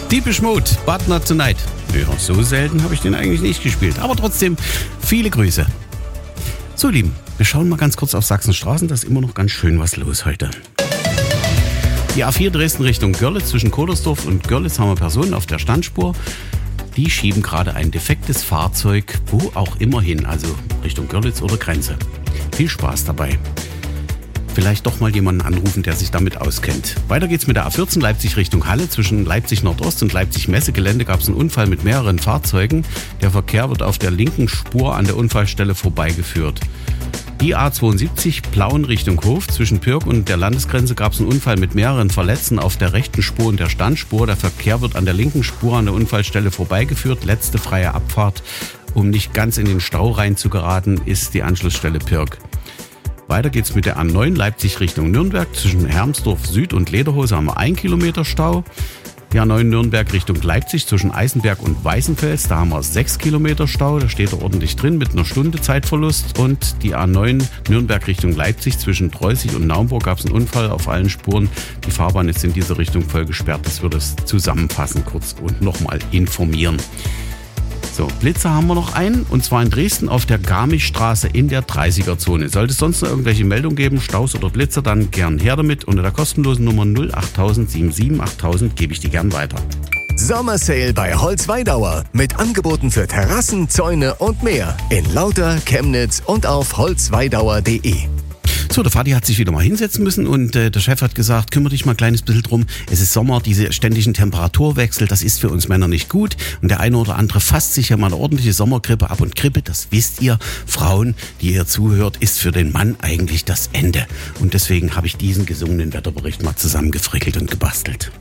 Depeche Mode, But Not Tonight. Ja, so selten habe ich den eigentlich nicht gespielt. Aber trotzdem, viele Grüße. So, Lieben, wir schauen mal ganz kurz auf Sachsenstraßen. Da ist immer noch ganz schön was los heute. Die A4 Dresden Richtung Görlitz, zwischen Kodersdorf und Görlitz haben wir Personen auf der Standspur. Die schieben gerade ein defektes Fahrzeug, wo auch immer hin, also Richtung Görlitz oder Grenze. Viel Spaß dabei. Vielleicht doch mal jemanden anrufen, der sich damit auskennt. Weiter geht's mit der A14 Leipzig Richtung Halle. Zwischen Leipzig Nordost und Leipzig Messegelände gab es einen Unfall mit mehreren Fahrzeugen. Der Verkehr wird auf der linken Spur an der Unfallstelle vorbeigeführt. Die A72 Plauen Richtung Hof. Zwischen Pürg und der Landesgrenze gab es einen Unfall mit mehreren Verletzten auf der rechten Spur und der Standspur. Der Verkehr wird an der linken Spur an der Unfallstelle vorbeigeführt. Letzte freie Abfahrt, um nicht ganz in den Stau reinzugeraten, ist die Anschlussstelle Pürg. Weiter geht's mit der A9 Leipzig Richtung Nürnberg. Zwischen Hermsdorf Süd und Lederhose haben wir 1 Kilometer Stau. Die A9 Nürnberg Richtung Leipzig zwischen Eisenberg und Weißenfels, da haben wir 6 Kilometer Stau. Da steht er ordentlich drin mit einer Stunde Zeitverlust. Und die A9 Nürnberg Richtung Leipzig zwischen Treusig und Naumburg gab es einen Unfall auf allen Spuren. Die Fahrbahn ist in diese Richtung voll gesperrt. Das wird es zusammenfassen kurz und nochmal informieren. So, Blitzer haben wir noch einen, und zwar in Dresden auf der Garmischstraße in der 30er-Zone. Sollte es sonst noch irgendwelche Meldungen geben, Staus oder Blitzer, dann gern her damit. Unter der kostenlosen Nummer 08000 77 8000 gebe ich die gern weiter. Sommersale bei Holzweidauer mit Angeboten für Terrassen, Zäune und mehr in Lauter, Chemnitz und auf holzweidauer.de. So, der Vati hat sich wieder mal hinsetzen müssen und der Chef hat gesagt, kümmere dich mal ein kleines bisschen drum. Es ist Sommer, diese ständigen Temperaturwechsel, das ist für uns Männer nicht gut. Und der eine oder andere fasst sich ja mal eine ordentliche Sommergrippe ab. Und Grippe, das wisst ihr, Frauen, die ihr zuhört, ist für den Mann eigentlich das Ende. Und deswegen habe ich diesen gesungenen Wetterbericht mal zusammengefrickelt und gebastelt.